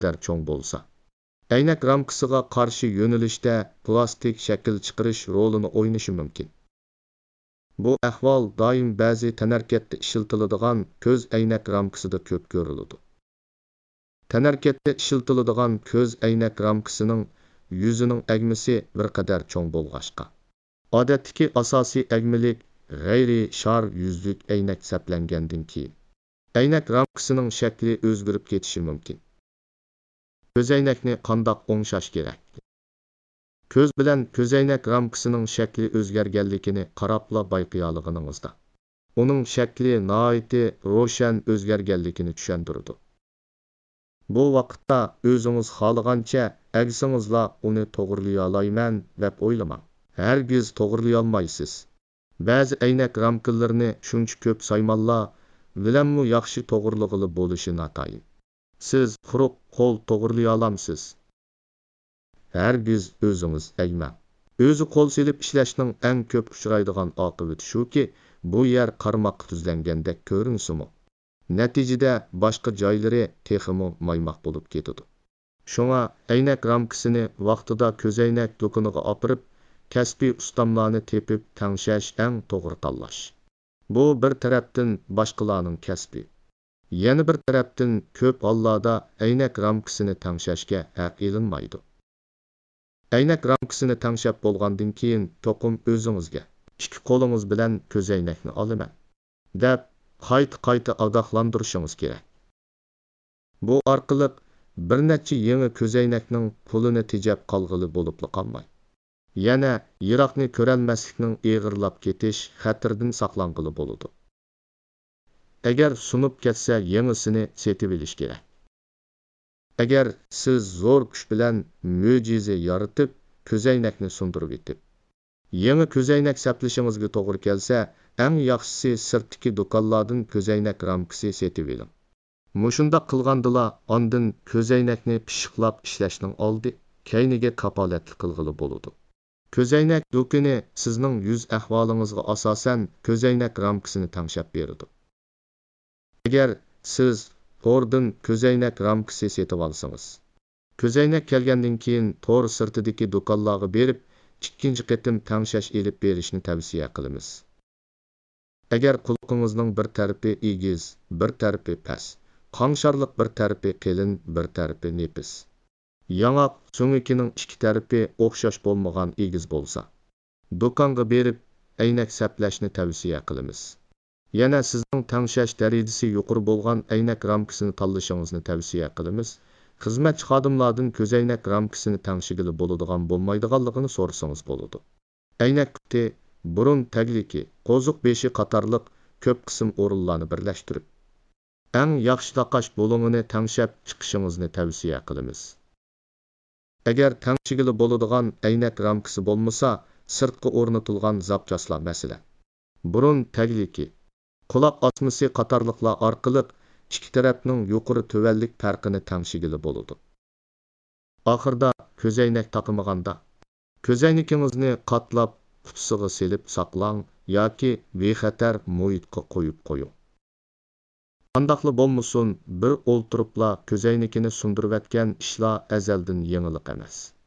qadar cho'ng bo'lsa, aynak ramkasiga qarshi yo'nalishda plastik shakl chiqarish rolini o'ynashi mumkin. Bu ahvol doim ba'zi tanarkatda ishlatiladigan ko'z aynak ramkasida ko'p ko'riladi. Tanarkatda ishlatiladigan ko'z aynak ramkasining yuzining agmasi bir qadar cho'ng bo'lg'achqa, odatdagi asosiy agmilik g'ayri shar yuzlik aynak saplangandan keyin aynak ramkasining shakli o'zgarib ketishi mumkin. Ko'zoynakni qandoq o'ngshash kerak? Ko'z bilan ko'zoynak ramkasining shakli o'zgarganligini qarabla bayqayolganingizda, uning shakli nihoyatda ro'shan o'zgarganligini tushuntiradi. Bu vaqtda o'zingiz xohlagancha agsingizla uni to'g'rilay olayman deb o'ylamang. Hargiz to'g'rilay olmaysiz. Ba'zi aynak ramkalarini shuncha ko'p saymonlar bilanmi yaxshi to'g'rilig'ili bo'lishi natayin. Siz quruq qo'l to'g'rilay olamsiz. Hargiz o'zingiz aymang. O'zi qo'l silib ishlashning eng ko'p uchraydigan oqibati shuki, bu yer qarmoqqa tuzlangandek ko'rinsimi. Natijada boshqa joylari texmi maymoq bo'lib ketadi. Shunga aynak ramkasini vaqtida ko'zoynak do'koniga opirib, kasbiy ustamlarni tepib tangshash eng to'g'ri tanlash. Bu bir tarafdan boshqalarning kasbi. Yana bir tarafdan ko'p hollarda aynak ramkasini tangshashga haq elinmaydi. Aynak ramkasini tangshab bo'lgandan keyin to'qim o'zingizga ikki qo'lingiz bilan ko'zoynakni olaman deb qayta ogohlantirishingiz kerak. Bu orqali bir necha yangi ko'zoynakning pulini tejab qolg'ili bo'lib qolmay, yana yiroqni ko'rolmaslikning eg'irlab ketish xatardan saqlanqili bo'ladi. Agar sunib ketsa yangisini setib olish kerak. Agar siz zo'r kuch bilan mo'jiza yaratib ko'zoynakni sundirib etib, yangi ko'zoynak saplashingizga to'g'ri kelsa, eng yaxshisi sirtdagi do'konlardan ko'zoynak ramkasi setib oling. Mushunda qilgandila ondan ko'zoynakni pishiqlab ishlashning oldi keyniga kapolatli qilg'ili bo'ladi. Ko'zoynak do'koni sizning yuz ahvolingizga asosan ko'zoynak ramkasini tangshab beradi. Agar siz to'rdan ko'zoynak ramkasi setib olsangiz, ko'zoynak kelgandan keyin to'r sirtidagi do'konlarga berib, ikkinchi qatim tangshash elib berishni tavsiya qilamiz. Agar quloqingizning bir tarafi egiz, bir tarafi past, qanşarliq bir tarafi qalin, bir tarafi nepis, yanoq so'ngikining ikki tarafi o'xshash bo'lmagan egiz bo'lsa, do'konga berib aynak saplashni tavsiya qilamiz. Yana sizning tangshash darajasi yuqori bo'lgan aynak ramkasini tanlashingizni tavsiya qilamiz. Xizmatchi xodimlardan ko'zoynak ramkasini tangshigili bo'ladigan bo'lmaydiganligini so'rasangiz bo'ladi. Aynak quti, burun tagliki, qo'ziq beshi qatorliq ko'p qism o'rinlarni birlashtirib, eng yaxshi taqash bo'lumini tangshab chiqishingizni tavsiya qilamiz. Agar tangshigili bo'ladigan aynak ramkasi bo'lmasa, sirtqa o'rnatilgan zapchaslar masalan, burun tagliki, quloq osmasi qatorliqlar orqali ikki tarafning yuqori tuvanlik farqini tangshigili bo'ladi. Oxirda ko'zoynak taqmaganda ko'zoynakingizni qatlab qutisiga selib saqlang yoki bexatar muhitga qo'yib qo'ying. Qandaqli bo'lmasin, bir o'ltiribla ko'zoynakini sundirib etgan ishlar azaldan yangilik emas.